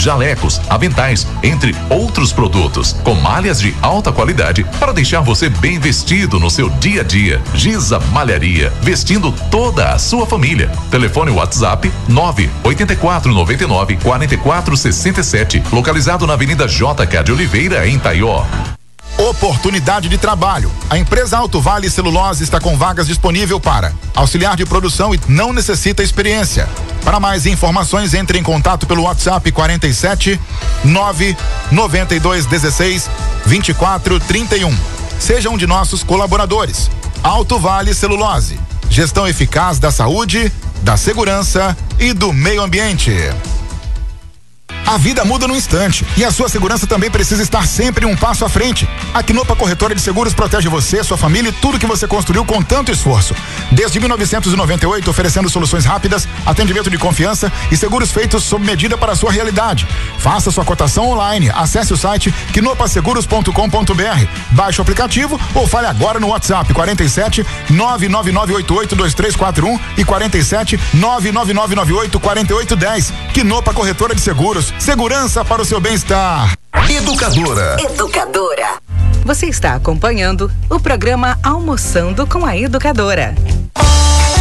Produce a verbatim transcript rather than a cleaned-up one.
jalecos, aventais, entre outros produtos, com malhas de alta qualidade para deixar você bem vestido no seu dia a dia. Giza Malharia, vestindo toda a sua família. Telefone WhatsApp nove oito quatro nove nove quatro quatro seis sete, localizado na Avenida J K de Oliveira, em Taió. Oportunidade de trabalho. A empresa Alto Vale Celulose está com vagas disponível para auxiliar de produção e não necessita experiência. Para mais informações, entre em contato pelo WhatsApp quarenta e sete nove noventa e dois dezesseis vinte e quatro trinta e um. Seja um de nossos colaboradores. Alto Vale Celulose. Gestão eficaz da saúde, da segurança e do meio ambiente. A vida muda num instante e a sua segurança também precisa estar sempre um passo à frente. A Quinopa Corretora de Seguros protege você, sua família e tudo que você construiu com tanto esforço. Desde mil novecentos e noventa e oito, oferecendo soluções rápidas, atendimento de confiança e seguros feitos sob medida para a sua realidade. Faça sua cotação online, acesse o site quinopa seguros ponto com ponto br, baixe o aplicativo ou fale agora no WhatsApp quarenta e sete nove nove nove oito oito dois três quatro um e quarenta e sete nove nove nove nove oito quatro oito um zero. Quinopa Corretora de Seguros. Segurança para o seu bem-estar. Educadora. Educadora. Você está acompanhando o programa Almoçando com a Educadora.